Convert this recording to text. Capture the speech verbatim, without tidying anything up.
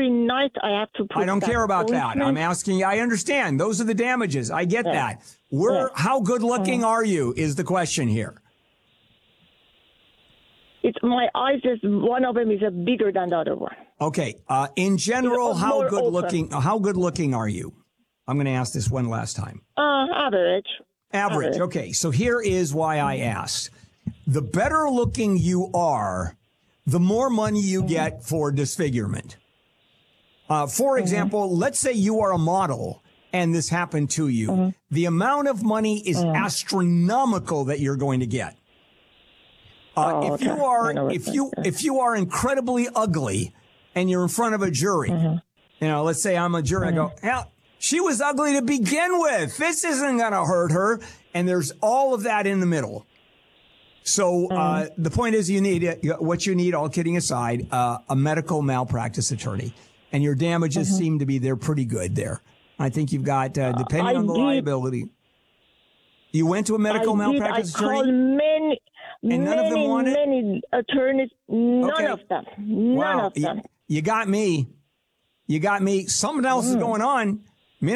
every night I have to put I don't that care about that. ointment. I'm asking, I understand. Those are the damages. I get Yeah. that. We're, Yeah. how good looking Mhm. are you is the question here. It's my eyes is one of them is a bigger than the other one. Okay. Uh, in general, It's how more good open. looking, how good looking are you? I'm going to ask this one last time. Uh, average. Average. Average. Okay. So here is why I asked. The better looking you are, the more money you get for disfigurement. Uh, for example, let's say you are a model and this happened to you. The amount of money is astronomical that you're going to get. Uh, Oh, if you okay. I are, know what if that you, is. if you are incredibly ugly and you're in front of a jury, you know, let's say I'm a jury, I go, hell, she was ugly to begin with. This isn't going to hurt her. And there's all of that in the middle. So uh, the point is, you need what you need. All kidding aside, uh, a medical malpractice attorney, and your damages Mm-hmm. seem to be they're pretty good there. I think you've got uh, depending I on the did- liability. You went to a medical I did. malpractice I called attorney, many, and none many, of them wanted. many attorneys. None Okay. of them. None Wow, of them. you, you got me. You got me. Something else Mm. is going on.